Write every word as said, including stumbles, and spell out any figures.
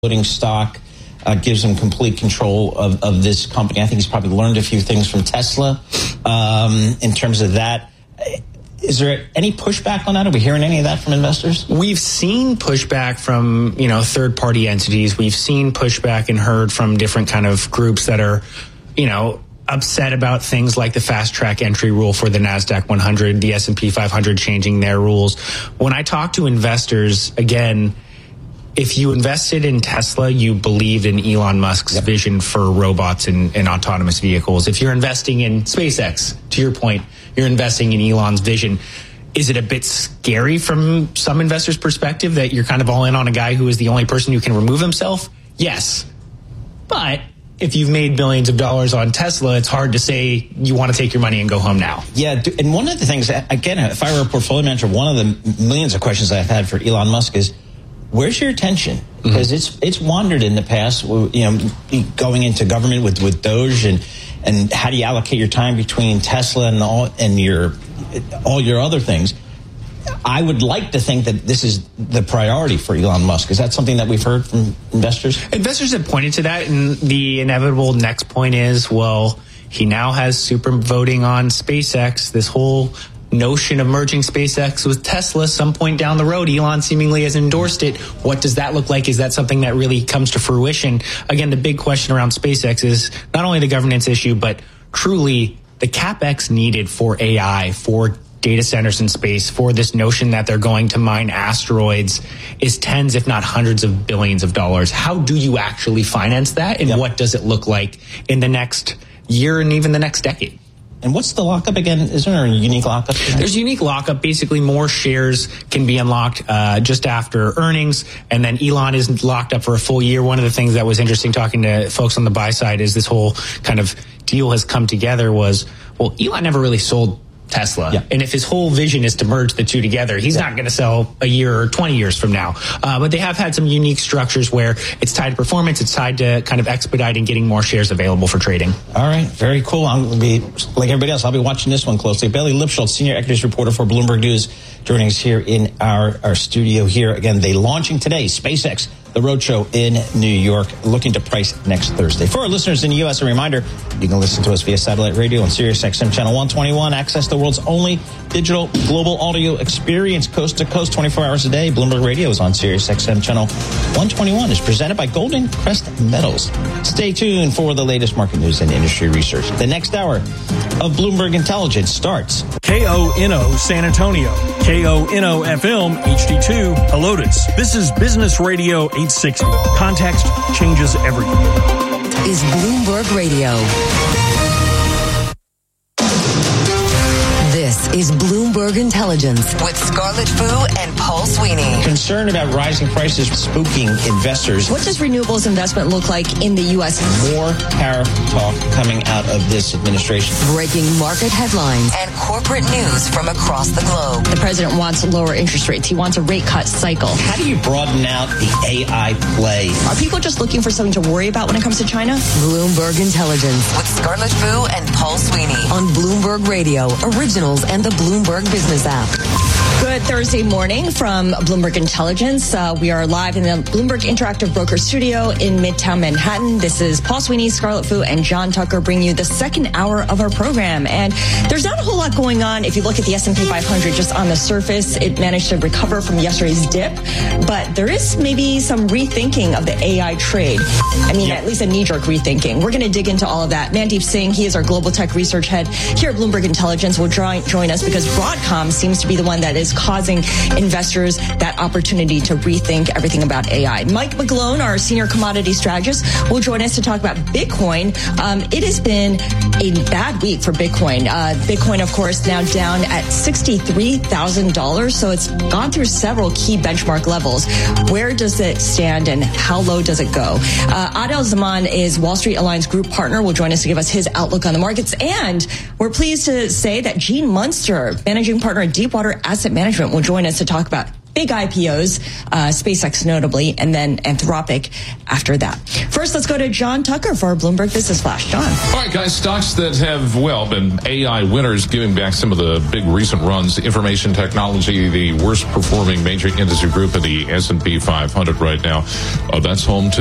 voting stock uh, gives him complete control of, of this company. I think he's probably learned a few things from Tesla um, in terms of that. Is there any pushback on that? Are we hearing any of that from investors? We've seen pushback from, you know, third-party entities. We've seen pushback and heard from different kind of groups that are, you know, upset about things like the fast-track entry rule for the NASDAQ one hundred, the S and P five hundred changing their rules. When I talk to investors, again, if you invested in Tesla, you believed in Elon Musk's yep. vision for robots and, and autonomous vehicles. If you're investing in SpaceX, to your point, you're investing in Elon's vision. Is it a bit scary from some investors' perspective that you're kind of all in on a guy who is the only person who can remove himself? Yes. But if you've made billions of dollars on Tesla, it's hard to say you want to take your money and go home now. Yeah, and one of the things, again, if I were a portfolio manager, one of the millions of questions I've had for Elon Musk is, where's your attention? Because mm-hmm. it's it's wandered in the past, you know, going into government with, with Doge, and and how do you allocate your time between Tesla and all and your all your other things? I would like to think that this is the priority for Elon Musk. Is that something that we've heard from investors? Investors have pointed to that, and the inevitable next point is, well, he now has super voting on SpaceX. This whole notion of merging SpaceX with Tesla some point down the road, Elon seemingly has endorsed it. What does that look like? Is that something that really comes to fruition? Again, the big question around SpaceX is not only the governance issue, but truly the CapEx needed for A I, for data centers in space, for this notion that they're going to mine asteroids is tens, if not hundreds of billions of dollars. How do you actually finance that? And yep. what does it look like in the next year and even the next decade? And what's the lockup again? Is there a unique lockup? There's a unique lockup. Basically, more shares can be unlocked uh, just after earnings, and then Elon is locked up for a full year. One of the things that was interesting talking to folks on the buy side is this whole kind of deal has come together was, well, Elon never really sold Tesla. Yeah. And if his whole vision is to merge the two together, he's yeah. not going to sell a year or twenty years from now. Uh, but they have had some unique structures where it's tied to performance. It's tied to kind of expediting getting more shares available for trading. All right. Very cool. I'm going to be, like everybody else, I'll be watching this one closely. Bailey Lipschultz, senior equities reporter for Bloomberg News, joining us here in our, our studio here. Again, they launching today, SpaceX, the roadshow in New York, looking to price next Thursday. For our listeners in the U S, a reminder, you can listen to us via satellite radio on Sirius X M channel one twenty-one. Access the world's only digital global audio experience coast to coast twenty-four hours a day. Bloomberg Radio is on Sirius X M channel one twenty-one. Is presented by Golden Crest Metals. Stay tuned for the latest market news and industry research. The next hour of Bloomberg Intelligence starts. K O N O San Antonio, K O N O F M H D two Helotes. This is Business Radio eight sixty. Context changes everything. Is Bloomberg Radio. This is Bloomberg Intelligence with Scarlett Fu and Paul Sweeney. Concern about rising prices spooking investors. What does renewables investment look like in the U S? More tariff talk coming out of this administration. Breaking market headlines and corporate news from across the globe. The president wants lower interest rates. He wants a rate cut cycle. How do you broaden out the A I play? Are people just looking for something to worry about when it comes to China? Bloomberg Intelligence with Scarlett Fu and Paul Sweeney on Bloomberg Radio, Originals, and the Bloomberg Business app. Good Thursday morning from Bloomberg Intelligence. Uh, we are live in the Bloomberg Interactive Broker Studio in Midtown Manhattan. This is Paul Sweeney, Scarlett Fu, and John Tucker bringing you the second hour of our program. And there's not a whole lot going on. If you look at the S and P five hundred just on the surface, it managed to recover from yesterday's dip. But there is maybe some rethinking of the A I trade. I mean, yep. at least a knee-jerk rethinking. We're going to dig into all of that. Mandeep Singh, he is our global tech research head here at Bloomberg Intelligence, will join, join us because Broadcom seems to be the one that is causing investors that opportunity to rethink everything about A I. Mike McGlone, our senior commodity strategist, will join us to talk about Bitcoin. Um, it has been a bad week for Bitcoin. Uh, Bitcoin, of course, now down at sixty-three thousand dollars. So it's gone through several key benchmark levels. Where does it stand and how low does it go? Uh, Adel Zaman is Wall Street Alliance Group partner, will join us to give us his outlook on the markets. And we're pleased to say that Gene Munster, managing partner at Deepwater Asset Management, will join us to talk about big I P Os, uh, SpaceX notably, and then Anthropic after that. First, let's go to John Tucker for our Bloomberg Business Flash. John. All right, guys, stocks that have, well, been A I winners, giving back some of the big recent runs. Information technology, the worst performing major industry group of the S and P five hundred right now. Uh, that's home to